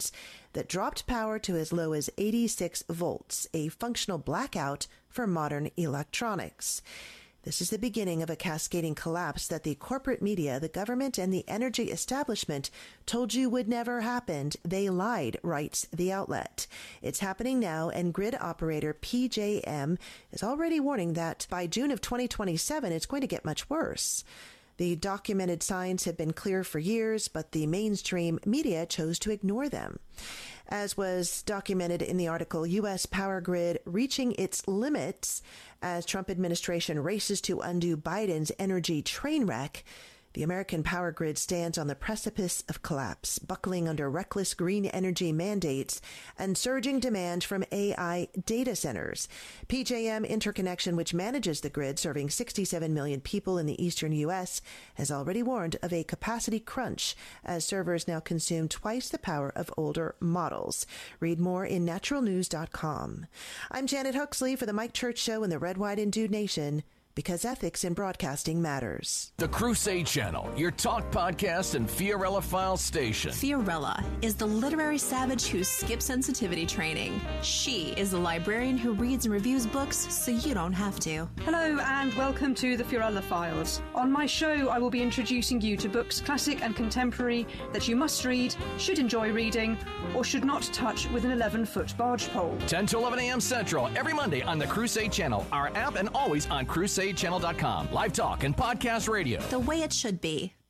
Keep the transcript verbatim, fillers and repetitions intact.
conditions that dropped power to as low as eighty-six volts, a functional blackout for modern electronics. This is the beginning of a cascading collapse that the corporate media, the government, and the energy establishment told you would never happen. They lied, writes the outlet. It's happening now, and grid operator P J M is already warning that by June of twenty twenty-seven, it's going to get much worse. The documented signs have been clear for years, but the mainstream media chose to ignore them. As was documented in the article, U S power grid reaching its limits as Trump administration races to undo Biden's energy train wreck. The American power grid stands on the precipice of collapse, buckling under reckless green energy mandates and surging demand from A I data centers. P J M Interconnection, which manages the grid serving sixty-seven million people in the eastern U S, has already warned of a capacity crunch as servers now consume twice the power of older models. Read more in natural news dot com. I'm Janet Huxley for the Mike Church Show and the Red, White, and Dude Nation, because ethics in broadcasting matters. The Crusade Channel, your talk podcast and Fiorella Files station. Fiorella is the literary savage who skips sensitivity training. She is the librarian who reads and reviews books so you don't have to. Hello and welcome to the Fiorella Files. On my show, I will be introducing you to books, classic and contemporary, that you must read, should enjoy reading, or should not touch with an eleven-foot barge pole. ten to eleven a.m. Central, every Monday on the Crusade Channel, our app, and always on crusade channel dot com. Live talk and podcast radio. The way it should be.